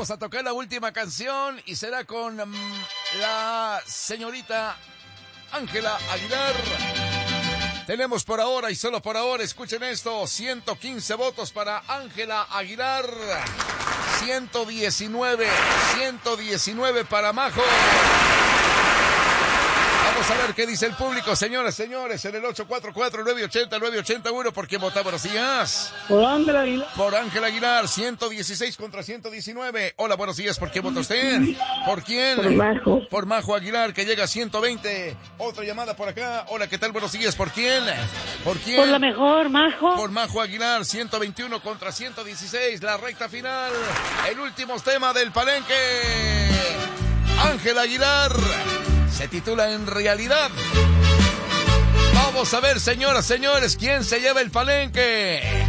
Vamos a tocar la última canción y será con la señorita Ángela Aguilar. Tenemos por ahora y solo por ahora, escuchen esto, 115 votos para Ángela Aguilar, 119 para Majo. Vamos a ver qué dice el público, señoras, señores, en el 844-980-981. ¿Por quién vota? Buenos días. Por Ángela Aguilar. Por Ángela Aguilar, 116 contra 119. Hola, buenos días. ¿Por quién vota usted? ¿Por quién? Por Majo. Por Majo Aguilar, que llega a 120. Otra llamada por acá. Hola, ¿qué tal? Buenos días. ¿Por quién? ¿Por quién? Por la mejor, Majo. Por Majo Aguilar, 121 contra 116. La recta final. El último tema del palenque. Ángela Aguilar. Se titula En Realidad. Vamos a ver, señoras, señores, quién se lleva el palenque.